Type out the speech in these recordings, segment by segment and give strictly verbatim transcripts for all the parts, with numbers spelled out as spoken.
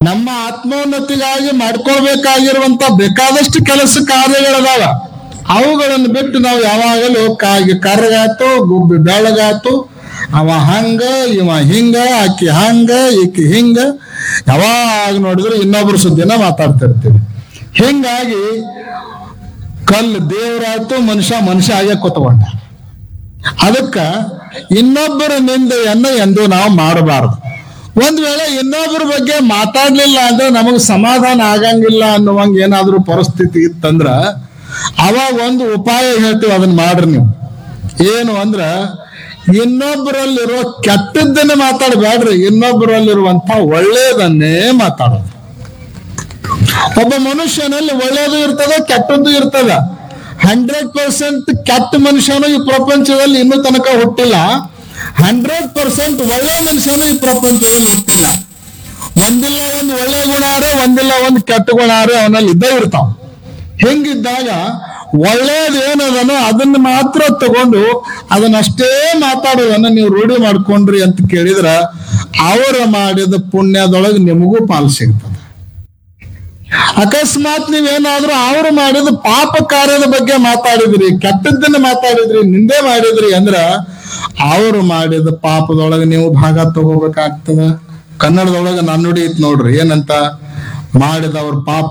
ನಮ್ಮ ಆತ್ಮೋನ್ನತಿಗಾಗಿ ಮಾಡ್ಕೊಳ್ಬೇಕಾಗಿರುವಂತ ಬೇಕಾದಷ್ಟು ಕೆಲಸ ಕಾರ್ಯಗಳದಾವ. ಅವುಗಳನ್ನು ಬಿಟ್ಟು ನಾವು ಯಾವಾಗಲೂ ಕಾಗಿ ಕರ್ಗಾತು ಗುಬ್ಬಿ ಬೆಳಗಾತು, ಅವ ಹಂಗ ಇವ ಹಿಂಗ ಆಕಿ ಹಂಗ ಈಕಿ ಹಿಂಗ ಯಾವಾಗ ನೋಡಿದ್ರು ಇನ್ನೊಬ್ರು ಸುದ್ದಿನ ಮಾತಾಡ್ತಿರ್ತೀವಿ. ಹಿಂಗಾಗಿ ಕಲ್ಲು ದೇವರಾಯ್ತು, ಮನುಷ್ಯ ಮನುಷ್ಯ ಆಗೇ ಕೂತ್ಕೊಂಡ. ಅದಕ್ಕ ಇನ್ನೊಬ್ಬರ ನಿಂದೆಯನ್ನ ಎಂದು ನಾವು ಮಾಡಬಾರದು. ಒಂದ್ ವೇಳೆ ಇನ್ನೊಬ್ಬರ ಬಗ್ಗೆ ಮಾತಾಡ್ಲಿಲ್ಲ ಅಂದ್ರೆ ನಮಗ್ ಸಮಾಧಾನ ಆಗಂಗಿಲ್ಲ ಅನ್ನುವಂಗ ಏನಾದ್ರೂ ಪರಿಸ್ಥಿತಿ ಇತ್ತಂದ್ರ ಅವಾಗ ಒಂದು ಉಪಾಯ ಹೇಳ್ತೀವಿ, ಅದನ್ನ ಮಾಡ್ರಿ ನೀವು. ಏನು ಅಂದ್ರ ಇನ್ನೊಬ್ಬರಲ್ಲಿರೋ ಕೆಟ್ಟದ್ದನ್ನೇ ಮಾತಾಡಬೇಡ್ರಿ, ಇನ್ನೊಬ್ಬರಲ್ಲಿರುವಂತ ಒಳ್ಳೇದನ್ನೇ ಮಾತಾಡೋದು. ಒಬ್ಬ ಮನುಷ್ಯನಲ್ಲಿ ಒಳ್ಳೇದು ಇರ್ತದ, ಕೆಟ್ಟದ್ದು ಇರ್ತದ. ಹಂಡ್ರೆಡ್ ಪರ್ಸೆಂಟ್ ಕೆಟ್ಟ ಮನುಷ್ಯನು ಈ ಪ್ರಪಂಚದಲ್ಲಿ ಇನ್ನೂ ತನಕ ಹುಟ್ಟಿಲ್ಲ. ಹಂಡ್ರೆಡ್ ಪರ್ಸೆಂಟ್ ಒಳ್ಳೆ ಮನುಷ್ಯನು ಈ ಪ್ರಪಂಚದಲ್ಲಿ ಹುಟ್ಟಿಲ್ಲ. ಒಂದಿಲ್ಲ ಒಂದು ಒಳ್ಳೆ ಗುಣ ಆರೆ, ಒಂದಿಲ್ಲ ಒಂದು ಕೆಟ್ಟ ಗುಣ ಆರೆ ಅವನಲ್ಲಿ ಇದ್ದೇ ಇರ್ತಾವ. ಹಿಂಗಿದ್ದಾಗ ಒಳ್ಳೇದು ಏನದನೋ ಅದನ್ನ ಮಾತ್ರ ತಗೊಂಡು ಅದನ್ನಷ್ಟೇ ಮಾತಾಡೋದನ್ನ ನೀವು ರೂಢಿ ಮಾಡ್ಕೊಂಡ್ರಿ ಅಂತ ಕೇಳಿದ್ರ ಅವರ ಮಾಡಿದ ಪುಣ್ಯದೊಳಗೆ ನಿಮಗೂ ಪಾಲು ಸಿಗ್ತದೆ. ಅಕಸ್ಮಾತ್ ನೀವೇನಾದ್ರೂ ಅವ್ರು ಮಾಡಿದ ಪಾಪ ಕಾರ್ಯದ ಬಗ್ಗೆ ಮಾತಾಡಿದ್ರಿ, ಕೆಟ್ಟದ್ದನ್ನ ಮಾತಾಡಿದ್ರಿ, ನಿಂದೆ ಮಾಡಿದ್ರಿ ಅಂದ್ರ ಅವ್ರು ಮಾಡಿದ ಪಾಪದೊಳಗೆ ನೀವು ಭಾಗ ತಗೋಬೇಕಾಗ್ತದ. ಕನ್ನಡದೊಳಗೆ ನಾನುಡಿ ಐತ್ ನೋಡ್ರಿ, ಏನಂತ? ಮಾಡಿದವ್ರ ಪಾಪ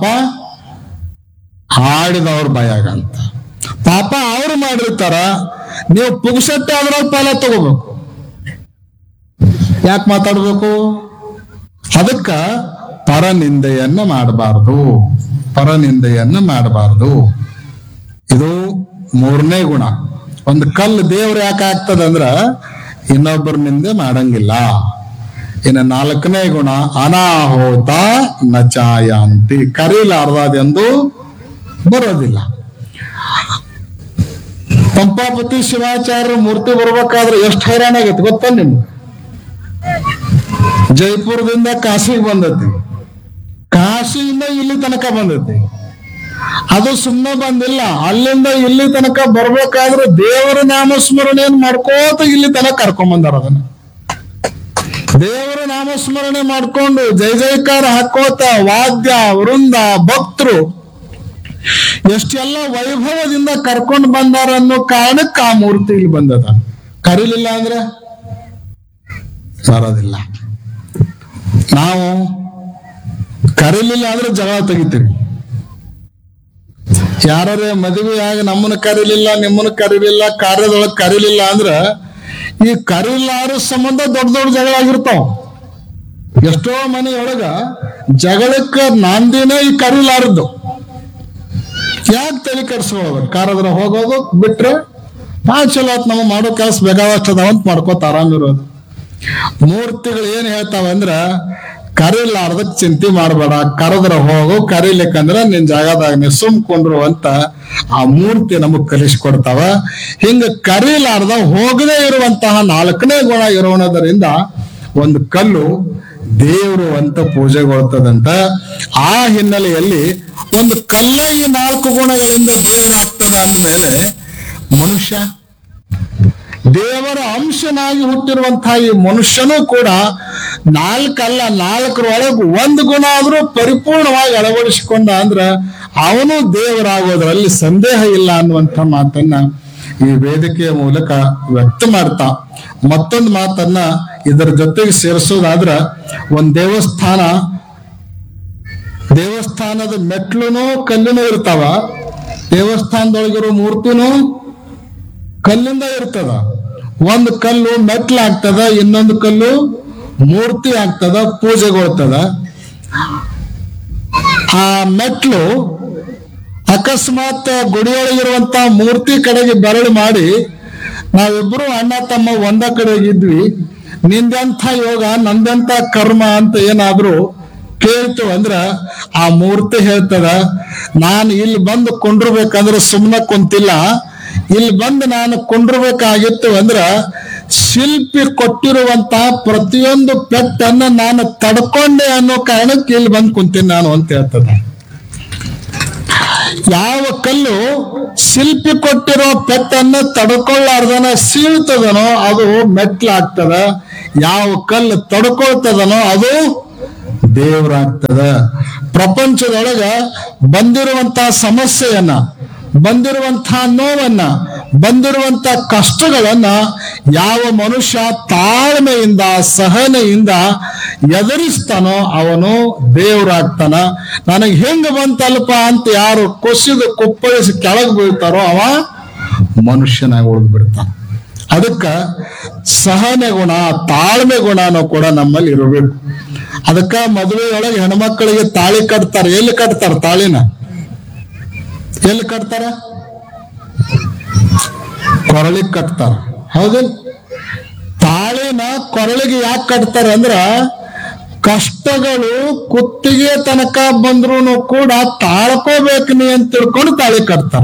ಹಾಡಿದವ್ರ ಭಯಾಗ ಅಂತ. ಪಾಪ ಅವ್ರು ಮಾಡಿರ್ತಾರ, ನೀವು ಪುಗ್ಸಟ್ಟೆ ಅದ್ರೊಳಗೆ ಪಾಲ ತಗೋಬೇಕು. ಯಾಕೆ ಮಾತಾಡ್ಬೇಕು? ಅದಕ್ಕ ಪರನಿಂದೆಯನ್ನ ಮಾಡಬಾರ್ದು, ಪರನಿಂದೆಯನ್ನ ಮಾಡಬಾರ್ದು. ಇದು ಮೂರನೇ ಗುಣ. ಒಂದು ಕಲ್ಲು ದೇವ್ರು ಯಾಕೆ ಆಗ್ತದಂದ್ರ ಇನ್ನೊಬ್ಬರ ನಿಂದೆ ಮಾಡಂಗಿಲ್ಲ. ಇನ್ನು ನಾಲ್ಕನೇ ಗುಣ ಅನಾಹೋತ ನಚಾಯಾಂತಿ, ಕರೀಲಾರ್ದದೆಂದು ಬರೋದಿಲ್ಲ. ಪಂಪಾಪತಿ ಶಿವಾಚಾರ್ಯ ಮೂರ್ತಿ ಬರ್ಬೇಕಾದ್ರೆ ಎಷ್ಟು ಹೈರಾಣ ಆಗೈತಿ ಗೊತ್ತ ನಿಮ್ಗೆ? ಜೈಪುರದಿಂದ ಕಾಶಿಗೆ ಬಂದತಿ, ಕಾಶಿಯಿಂದ ಇಲ್ಲಿ ತನಕ ಬಂದೈತಿ. ಅದು ಸುಮ್ಮನೆ ಬಂದಿಲ್ಲ, ಅಲ್ಲಿಂದ ಇಲ್ಲಿ ತನಕ ಬರ್ಬೇಕಾದ್ರೆ ದೇವರ ನಾಮಸ್ಮರಣೆಯನ್ನು ಮಾಡ್ಕೋತ ಇಲ್ಲಿ ತನಕ ಕರ್ಕೊಂಡ್ ಬಂದಾರ. ಅದನ್ನ ದೇವರ ನಾಮಸ್ಮರಣೆ ಮಾಡ್ಕೊಂಡು ಜೈ ಜೈಕಾರ ಹಾಕೋತ ವಾದ್ಯ ವೃಂದ ಭಕ್ತರು ಎಷ್ಟೆಲ್ಲ ವೈಭವದಿಂದ ಕರ್ಕೊಂಡು ಬಂದಾರ ಅನ್ನೋ ಕಾರಣಕ್ಕೆ ಆ ಮೂರ್ತಿ ಇಲ್ಲಿ ಬಂದದ. ಕರೀಲಿಲ್ಲ ಅಂದ್ರೆ ಬರೋದಿಲ್ಲ. ನಾವು ಕರೀಲಿಲ್ಲ ಅಂದ್ರೆ ಜಗಳ ತೆಗಿತೀವಿ. ಯಾರೇ ಮದುವೆಯಾಗಿ ನಮ್ಮನ್ನ ಕರೀಲಿಲ್ಲ, ನಿಮ್ಮನ್ನ ಕರೀಲಿಲ್ಲ, ಕಾರ್ಯದೊಳಗೆ ಕರೀಲಿಲ್ಲ ಅಂದ್ರ ಈ ಕರೀಲಾರ ಸಂಬಂಧ ದೊಡ್ಡ ದೊಡ್ಡ ಜಗಳ ಆಗಿರ್ತಾವ. ಎಷ್ಟೋ ಮನೆಯೊಳಗ ಜಗಳಕ್ಕ ನಾಂದಿನೇ ಈ ಕರೀಲಾರದ್ದು. ಯಾಕೆ ತಲೆ ಕೆಡ್ಸ್ಕೊಳ್ಳೋದು? ಕಾರದ್ರ ಹೋಗೋದು ಬಿಟ್ರೆ ಬಾ ಚಲೋ ಆತ್, ನಮ್ಮ ಮಾಡೋ ಕೆಲಸ ಬೇಕಾದಷ್ಟು ಅದಾವಂತ ಮಾಡ್ಕೋತ ಆರಾಮಿರೋದು. ಮೂರ್ತಿಗಳು ಏನ್ ಹೇಳ್ತಾವ ಅಂದ್ರ ಕರೀಲಾರ್ದಕ್ ಚಿಂತೆ ಮಾಡಬೇಡ, ಕರೆದ್ರ ಹೋಗು, ಕರೀಲಿಕ್ಕಂದ್ರ ನಿನ್ ಜಾಗದಾಗ ನೀ ಸುಮ್ಕೊಂಡ್ರು ಅಂತ ಆ ಮೂರ್ತಿ ನಮಗ್ ಕಲಿಸ್ಕೊಡ್ತಾವ. ಹಿಂಗ ಕರೀಲಾರ್ದ ಹೋಗದೇ ಇರುವಂತಹ ನಾಲ್ಕನೇ ಗುಣ ಇರೋಣದರಿಂದ ಒಂದು ಕಲ್ಲು ದೇವರು ಅಂತ ಪೂಜೆಗೊಳ್ತದಂತ. ಆ ಹಿನ್ನೆಲೆಯಲ್ಲಿ ಒಂದು ಕಲ್ಲ ಈ ನಾಲ್ಕು ಗುಣಗಳಿಂದ ದೇವರಾಗ್ತದ ಅಂದ್ಮೇಲೆ ಮನುಷ್ಯ ದೇವರ ಅಂಶನಾಗಿ ಹುಟ್ಟಿರುವಂತಹ ಈ ಮನುಷ್ಯನೂ ಕೂಡ ನಾಲ್ಕಲ್ಲ ನಾಲ್ಕರೊಳಗೆ ಒಂದು ಗುಣ ಆದ್ರೂ ಪರಿಪೂರ್ಣವಾಗಿ ಅಳವಡಿಸಿಕೊಂಡ ಅಂದ್ರ ಅವನು ದೇವರಾಗೋದ್ರಲ್ಲಿ ಸಂದೇಹ ಇಲ್ಲ ಅನ್ನುವಂಥ ಮಾತನ್ನ ಈ ವೇದಿಕೆಯ ಮೂಲಕ ವ್ಯಕ್ತ ಮಾಡ್ತಾ, ಮತ್ತೊಂದು ಮಾತನ್ನ ಇದರ ಜೊತೆಗೆ ಸೇರಿಸೋದಾದ್ರ ಒಂದ್ ದೇವಸ್ಥಾನ ದೇವಸ್ಥಾನದ ಮೆಟ್ಲುನು ಕಲ್ಲಿನೂ ಇರ್ತಾವ, ದೇವಸ್ಥಾನದೊಳಗಿರೋ ಮೂರ್ತಿನೂ ಕಲ್ಲಿಂದ ಇರ್ತದ. ಒಂದು ಕಲ್ಲು ಮೆಟ್ಲಾಗ್ತದ, ಇನ್ನೊಂದು ಕಲ್ಲು ಮೂರ್ತಿ ಆಗ್ತದ, ಪೂಜೆಗೊಳ್ತದ. ಆ ಮೆಟ್ಲು ಅಕಸ್ಮಾತ್ ಗುಡಿಯೊಳಗಿರುವಂತ ಮೂರ್ತಿ ಕಡೆಗೆ ಬೆರಳು ಮಾಡಿ ನಾವಿಬ್ರು ಅಣ್ಣ ತಮ್ಮ ಒಂದ ಕಡೆಗಿದ್ವಿ, ನಿಂದೆಂಥ ಯೋಗ ನಂದೆಂಥ ಕರ್ಮ ಅಂತ ಏನಾದ್ರು ಕೇಳ್ತು ಅಂದ್ರ ಆ ಮೂರ್ತಿ ಹೇಳ್ತದ, ನಾನು ಇಲ್ಲಿ ಬಂದು ಕೊಂಡಿರ್ಬೇಕಂದ್ರೆ ಸುಮ್ಮನೆ ಕುಂತಿಲ್ಲ, ಇಲ್ಲಿ ಬಂದು ನಾನು ಕೊಂಡಿರ್ಬೇಕಾಗಿತ್ತು ಅಂದ್ರ ಶಿಲ್ಪಿ ಕೊಟ್ಟಿರುವಂತ ಪ್ರತಿಯೊಂದು ಪೆಟ್ಟನ್ನ ನಾನು ತಡ್ಕೊಂಡೆ ಅನ್ನೋ ಕಾರಣಕ್ಕೆ ಇಲ್ಲಿ ಬಂದು ಕುಂತೀನಿ ನಾನು ಅಂತ ಹೇಳ್ತದ. ಯಾವ ಕಲ್ಲು ಶಿಲ್ಪಿ ಕೊಟ್ಟಿರೋ ಪೆಟ್ಟನ್ನ ತಡ್ಕೊಳ್ಳಾರ್ದನ ಸೀಳ್ತದನೋ ಅದು ಮೆಟ್ಲಾಗ್ತದ, ಯಾವ ಕಲ್ಲು ತಡ್ಕೊಳ್ತದನೋ ಅದು ದೇವರಾಗ್ತದ. ಪ್ರಪಂಚದೊಳಗ ಬಂದಿರುವಂತಹ ಸಮಸ್ಯೆಯನ್ನ, ಬಂದಿರುವಂತಹ ನೋವನ್ನ, ಬಂದಿರುವಂತಹ ಕಷ್ಟಗಳನ್ನ ಯಾವ ಮನುಷ್ಯ ತಾಳ್ಮೆಯಿಂದ ಸಹನೆಯಿಂದ ಎದುರಿಸ್ತಾನೋ ಅವನು ದೇವರಾಗ್ತಾನ. ನನಗೆ ಹೆಂಗ ಬಂತಲ್ಪ ಅಂತ ಯಾರು ಕೊಸಿದು ಕುಪ್ಪಳಿಸಿ ಕೆಳಗೆ ಬೀಳ್ತಾರೋ ಅವ ಮನುಷ್ಯನಾಗಿ ಉಳಿದು ಬಿಡ್ತಾನ. ಅದಕ್ಕ ಸಹನೆ ಗುಣ, ತಾಳ್ಮೆ ಗುಣನೂ ಕೂಡ ನಮ್ಮಲ್ಲಿ ಇರಬೇಕು. ಅದಕ್ಕ ಮದುವೆಯೊಳಗೆ ಹೆಣ್ಮಕ್ಳಿಗೆ ತಾಳಿ ಕಟ್ತಾರೆ. ಎಲ್ಲಿ ಕಟ್ತಾರ ತಾಳಿನ? ಎಲ್ಲಿ ಕಟ್ತಾರ? ಕೊರಳಿಗೆ ಕಟ್ತಾರ. ಹೌದಿಲ್ಲ? ತಾಳಿನ ಕೊರಳಿಗೆ ಯಾಕೆ ಕಟ್ತಾರ ಅಂದ್ರ ಕಷ್ಟಗಳು ಕುತ್ತಿಗೆ ತನಕ ಬಂದ್ರು ಕೂಡ ತಾಳ್ಕೋಬೇಕು ನೀ ಅಂತ ತಿಳ್ಕೊಂಡು ತಾಳಿ ಕಟ್ತಾರ.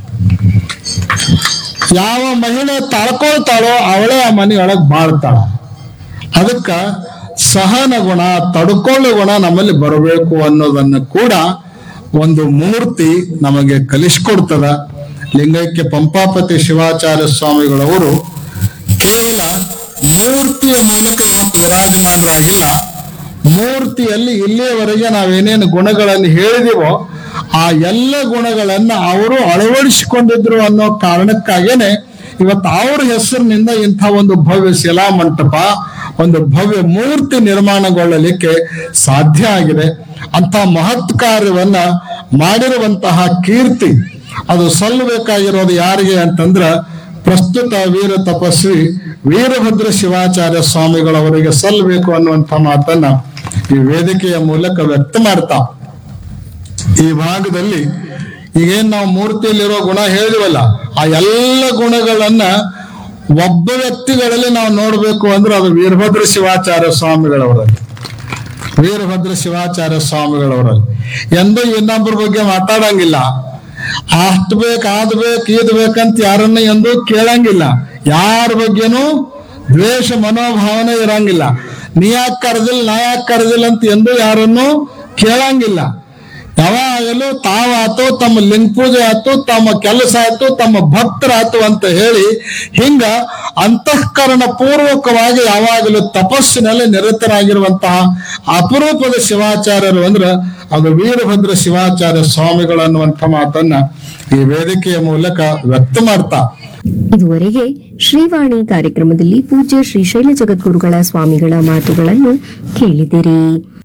ಯಾವ ಮಹಿಳೆ ತಾಳ್ಕೊಳ್ತಾಳೋ ಅವಳೇ ಆ ಮನೆಯೊಳಗೆ ಬಾಳ್ತಾಳ. ಅದಕ್ಕ ಸಹನ ಗುಣ, ತಡ್ಕೊಳ್ಳೋ ಗುಣ ನಮ್ಮಲ್ಲಿ ಬರಬೇಕು ಅನ್ನೋದನ್ನು ಕೂಡ ಒಂದು ಮೂರ್ತಿ ನಮಗೆ ಕಲಿಸ್ಕೊಡ್ತದ. ಲಿಂಗೈಕ್ಯ ಪಂಪಾಪತಿ ಶಿವಾಚಾರ್ಯ ಸ್ವಾಮಿಗಳವರು ಕೇವಲ ಮೂರ್ತಿಯ ಮೂಲಕ ಇವತ್ತು ವಿರಾಜಮಾನರಾಗಿಲ್ಲ. ಮೂರ್ತಿಯಲ್ಲಿ ಇಲ್ಲಿಯವರೆಗೆ ನಾವೇನೇನು ಗುಣಗಳನ್ನು ಹೇಳಿದೀವೋ ಆ ಎಲ್ಲ ಗುಣಗಳನ್ನ ಅವರು ಅಳವಡಿಸಿಕೊಂಡಿದ್ರು ಅನ್ನೋ ಕಾರಣಕ್ಕಾಗೇನೆ ಇವತ್ತು ಅವ್ರ ಹೆಸರಿನಿಂದ ಇಂಥ ಒಂದು ಭವ್ಯ ಶಿಲಾ ಮಂಟಪ, ಒಂದು ಭವ್ಯ ಮೂರ್ತಿ ನಿರ್ಮಾಣಗೊಳ್ಳಲಿಕ್ಕೆ ಸಾಧ್ಯ ಆಗಿದೆ. ಅಂತ ಮಹತ್ ಕಾರ್ಯವನ್ನ ಮಾಡಿರುವಂತಹ ಕೀರ್ತಿ ಅದು ಸಲ್ಲಬೇಕಾಗಿರೋದು ಯಾರಿಗೆ ಅಂತಂದ್ರ ಪ್ರಸ್ತುತ ವೀರ ತಪಸ್ವಿ ವೀರಭದ್ರ ಶಿವಾಚಾರ್ಯ ಸ್ವಾಮಿಗಳವರಿಗೆ ಸಲ್ಲಬೇಕು ಅನ್ನುವಂಥ ಮಾತನ್ನ ಈ ವೇದಿಕೆಯ ಮೂಲಕ ವ್ಯಕ್ತ ಮಾಡ್ತಾ ಈ ಭಾಗದಲ್ಲಿ ಈಗೇನ್ ನಾವು ಮೂರ್ತಿಯಲ್ಲಿರೋ ಗುಣ ಹೇಳಿವಲ್ಲ ಆ ಎಲ್ಲ ಗುಣಗಳನ್ನ ಒಬ್ಬ ವ್ಯಕ್ತಿಗಳಲ್ಲಿ ನಾವು ನೋಡ್ಬೇಕು ಅಂದ್ರೆ ಅದು ವೀರಭದ್ರ ಶಿವಾಚಾರ್ಯ ಸ್ವಾಮಿಗಳವರಲ್ಲಿ ವೀರಭದ್ರ ಶಿವಾಚಾರ್ಯ ಸ್ವಾಮಿಗಳವರಲ್ಲಿ ಎಂದೂ ಇನ್ನೊಬ್ಬರ ಬಗ್ಗೆ ಮಾತಾಡಂಗಿಲ್ಲ. ಅಷ್ಟ್ ಬೇಕ್ ಅದ್ ಬೇಕ್ ಇದ್ ಬೇಕಂತ ಯಾರನ್ನ ಎಂದೂ ಕೇಳಂಗಿಲ್ಲ. ಯಾರ ಬಗ್ಗೆನೂ ದ್ವೇಷ ಮನೋಭಾವನೆ ಇರಂಗಿಲ್ಲ. ನೀ ಯಾಕೆ ಕರೆದಿಲ್ಲ ನಾ ಯಾಕೆ ಕರೆದಿಲ್ಲ ಅಂತ ಎಂದೂ ಯಾರನ್ನು ಕೇಳಂಗಿಲ್ಲ. ಯಾವಾಗಲೂ ತಾವಾತು, ತಮ್ಮ ಲಿಂಗ ಪೂಜೆ ಆಯ್ತು, ತಮ್ಮ ಕೆಲಸ ಆಯ್ತು, ತಮ್ಮ ಭಕ್ತರಾಯ್ತು ಅಂತ ಹೇಳಿ ಹಿಂಗ ಅಂತಃಕರಣ ಪೂರ್ವಕವಾಗಿ ಯಾವಾಗಲೂ ತಪಸ್ಸಿನಲ್ಲಿ ನಿರತರಾಗಿರುವಂತಹ ಅಪರೂಪದ ಶಿವಾಚಾರ್ಯರು ಅಂದ್ರ ಅದು ವೀರಭದ್ರ ಶಿವಾಚಾರ್ಯ ಸ್ವಾಮಿಗಳು ಅನ್ನುವಂಥ ಮಾತನ್ನ ಈ ವೇದಿಕೆಯ ಮೂಲಕ ವ್ಯಕ್ತ ಮಾಡ್ತಾ ಇದುವರೆಗೆ ಶ್ರೀವಾಣಿ ಕಾರ್ಯಕ್ರಮದಲ್ಲಿ ಪೂಜ್ಯ ಶ್ರೀ ಶೈಲ ಜಗದ್ಗುರುಗಳ ಸ್ವಾಮಿಗಳ ಮಾತುಗಳನ್ನು ಕೇಳಿದಿರಿ.